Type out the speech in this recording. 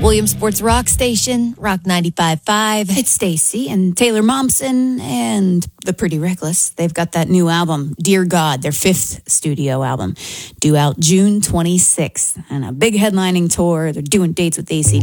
Williams Sports Rock Station, Rock 95.5. It's Stacy and Taylor Momsen and the Pretty Reckless. They've got that new album, Dear God, their 5th studio album, due out June 26th. And a big headlining tour. They're doing dates with AC